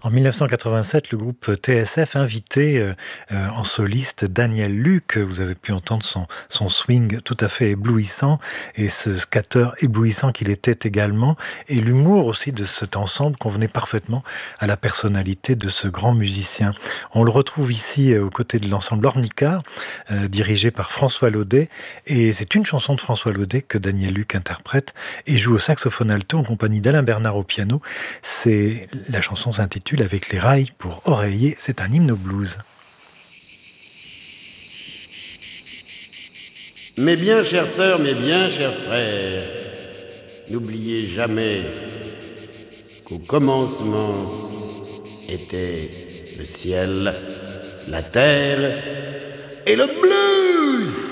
En 1987, le groupe TSF invitait en soliste Daniel Luc. Vous avez pu entendre son swing tout à fait éblouissant et ce scatteur éblouissant qu'il était également. Et l'humour aussi de cet ensemble convenait parfaitement à la personnalité de ce grand musicien. On le retrouve ici aux côtés de l'ensemble Ornica, dirigé par François Laudet. Et c'est une chanson de François Laudet que Daniel Luc interprète et joue au saxophone alto en compagnie d'Alain Bernard au piano. La chanson s'intitule Avec les rails pour oreiller. C'est un hymne au blues. Mes bien chères sœurs, mes bien chers frères, n'oubliez jamais qu'au commencement était le ciel, la terre et le blues.